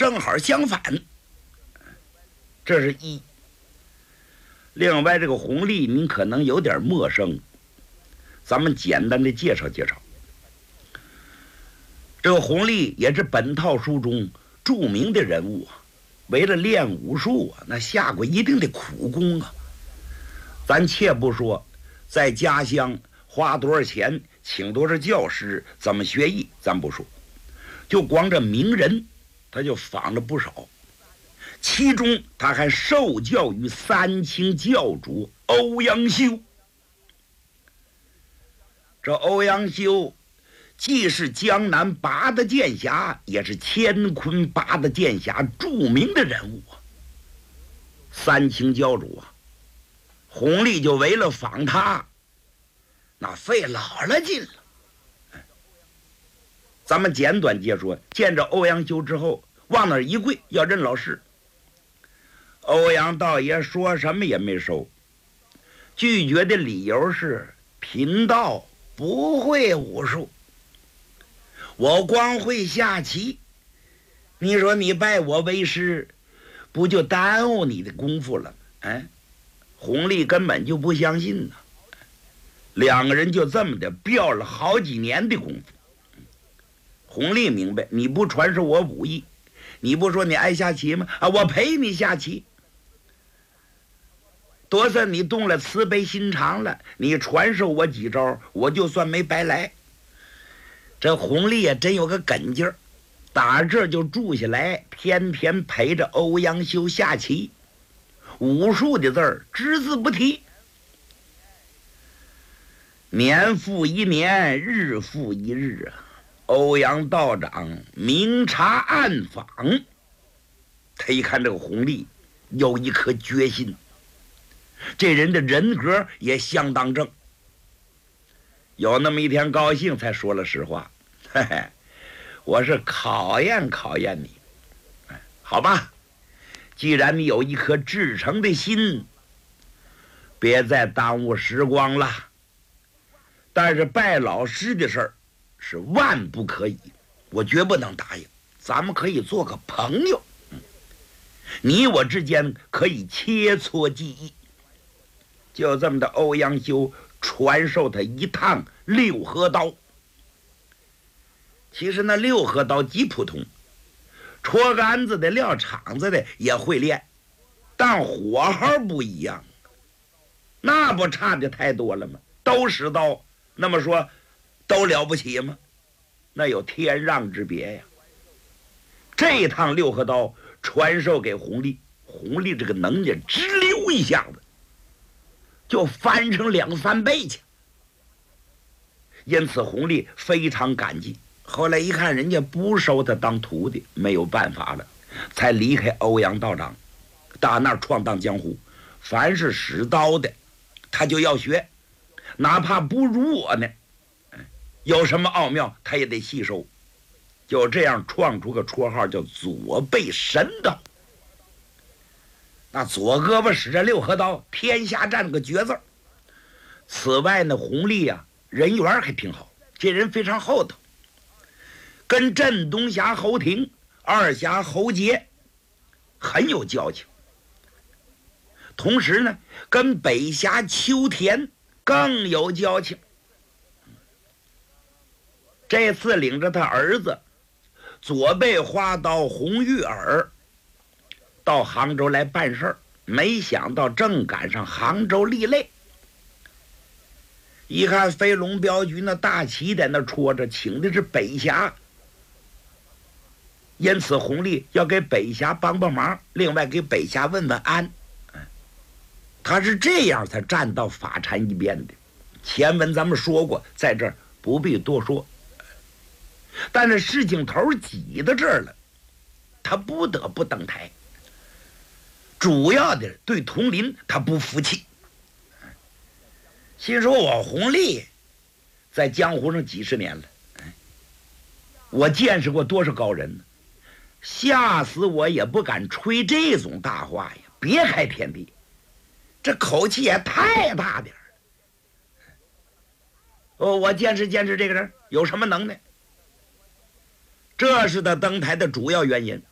正好相反。这是一。另外，这个弘历您可能有点陌生，咱们简单的介绍介绍。这个弘历也是本套书中著名的人物啊，为了练武术啊，那下过一定的苦功啊。咱且不说在家乡花多少钱请多少教师怎么学艺，咱不说，就光这名人他就访了不少，其中他还受教于三清教主欧阳修。这欧阳修既是江南八大剑侠，也是乾坤八大剑侠著名的人物啊。三清教主啊，弘历就为了访他，那费老了劲了。咱们简短接说，见着欧阳修之后，往那儿一跪，要认老师。欧阳道爷说什么也没收，拒绝的理由是贫道不会武术，我光会下棋。你说你拜我为师，不就耽误你的功夫了？哎，弘历根本就不相信呢。两个人就这么的飙了好几年的功夫。弘历明白，你不传授我武艺，你不说你爱下棋吗？啊，我陪你下棋。多算你动了慈悲心肠了，你传授我几招，我就算没白来。这弘历也真有个梗劲儿，打这就住下来，天天陪着欧阳修下棋，武术的字儿只字不提。年复一年，日复一日啊，欧阳道长明察暗访，他一看这个弘历有一颗决心，这人的人格也相当正。有那么一天高兴才说了实话，嘿嘿，我是考验考验你，好吧，既然你有一颗至诚的心，别再耽误时光了。但是拜老师的事儿是万不可以，我绝不能答应。咱们可以做个朋友，你我之间可以切磋技艺。就这么的，欧阳修传授他一趟六合刀。其实那六合刀极普通，戳杆子的、撂场子的也会练，但火候不一样，那不差的太多了吗？都使刀，那么说都了不起吗？那有天壤之别呀。这一趟六合刀传授给弘历，弘历这个能力直溜一下子就翻成2、3倍去，因此弘历非常感激。后来一看人家不收他当徒弟，没有办法了，才离开欧阳道长，打那儿闯荡江湖。凡是使刀的他就要学，哪怕不如我呢，有什么奥妙他也得吸收。就这样创出个绰号叫左背神刀。那左胳膊使着六合刀，天下占个绝字。此外呢，弘历啊人缘还挺好，这人非常厚道，跟镇东侠侯廷、二侠侯杰很有交情，同时呢跟北侠秋田更有交情。这次领着他儿子左背花刀红玉儿到杭州来办事儿，没想到正赶上杭州立擂。一看飞龙镖局那大旗在那戳着，请的是北侠，因此弘历要给北侠帮帮忙，另外给北侠问问安。他是这样才站到法禅一边的。前文咱们说过，在这儿不必多说。但是事情头挤到这儿了，他不得不登台。主要的对佟林他不服气，心说我弘历在江湖上几十年了，我见识过多少高人呢，吓死我也不敢吹这种大话呀！别开天地，这口气也太大点了。我见识见识这个人有什么能耐。这是他登台的主要原因。